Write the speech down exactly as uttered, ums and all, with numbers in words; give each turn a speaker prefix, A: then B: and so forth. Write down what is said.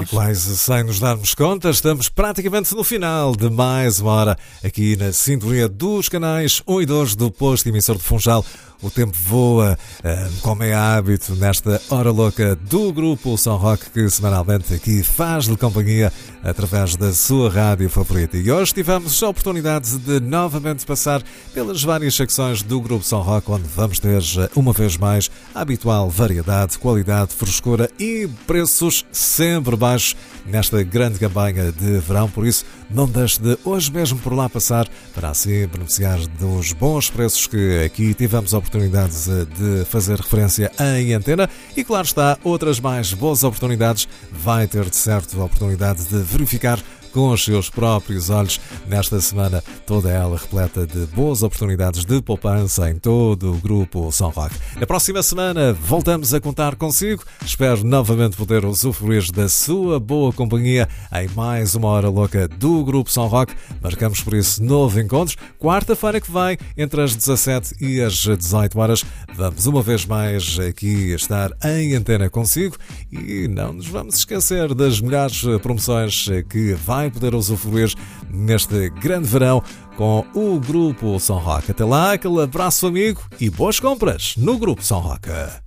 A: E quase sem nos darmos conta, estamos praticamente no final de mais uma hora aqui na sintonia dos canais um e dois do posto emissor de Funchal. O tempo voa, como é hábito, nesta hora louca do grupo Som Rock, que semanalmente aqui faz-lhe companhia através da sua rádio favorita. E hoje tivemos a oportunidade de novamente passar pelas várias secções do grupo Som Rock, onde vamos ter, uma vez mais, a habitual variedade, qualidade, frescura e preços sempre baixos nesta grande campanha de verão. Por isso, não deixe de hoje mesmo por lá passar para assim beneficiar dos bons preços que aqui tivemos a oportunidade de fazer referência em antena. E claro está, outras mais boas oportunidades vai ter de certo a oportunidade de verificar com os seus próprios olhos nesta semana, toda ela repleta de boas oportunidades de poupança em todo o grupo Som Rock. Na próxima semana voltamos a contar consigo. Espero novamente poder usufruir da sua boa companhia em mais uma hora louca do grupo Som Rock. Marcamos por isso novo encontro, quarta-feira que vem, entre as dezassete e as dezoito horas. Vamos uma vez mais aqui estar em antena consigo e não nos vamos esquecer das melhores promoções que vai poder usufruir neste grande verão com o grupo Som Rock. Até lá, aquele abraço amigo e boas compras no grupo Som Rock.